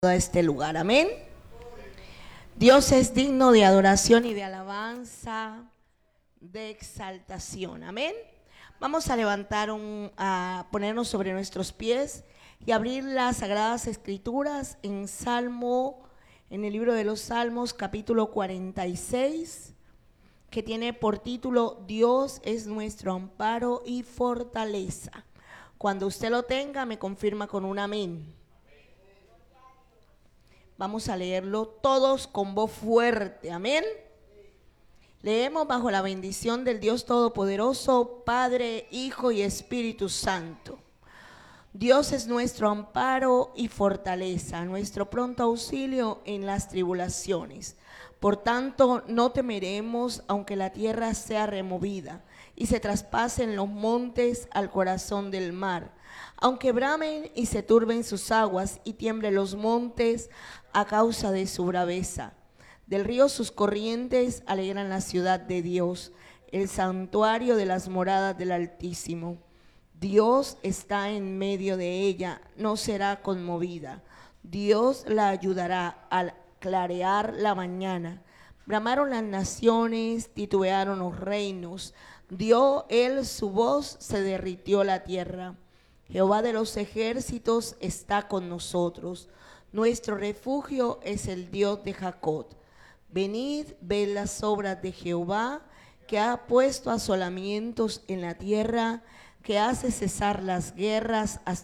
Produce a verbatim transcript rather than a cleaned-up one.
a este lugar, amén. Dios es digno de adoración y de alabanza, de exaltación, amén. Vamos a levantar un, a ponernos sobre nuestros pies y abrir las Sagradas Escrituras en Salmo, en el libro de los Salmos, capítulo cuarenta y seis, que tiene por título Dios es nuestro amparo y fortaleza. Cuando usted lo tenga, me confirma con un amén. Vamos a leerlo todos con voz fuerte, amén. Leemos bajo la bendición del Dios Todopoderoso, Padre, Hijo y Espíritu Santo. Dios es nuestro amparo y fortaleza, nuestro pronto auxilio en las tribulaciones. Por tanto, no temeremos, aunque la tierra sea removida y se traspasen los montes al corazón del mar, aunque bramen y se turben sus aguas y tiemblen los montes a causa de su braveza. Del río sus corrientes alegran la ciudad de Dios, el santuario de las moradas del Altísimo. Dios está en medio de ella, no será conmovida. Dios la ayudará al clarear la mañana. Bramaron las naciones, titubearon los reinos. Dio él su voz, se derritió la tierra. Jehová de los ejércitos está con nosotros. Nuestro refugio es el Dios de Jacob. Venid, ved las obras de Jehová, que ha puesto asolamientos en la tierra, que hace cesar las guerras hasta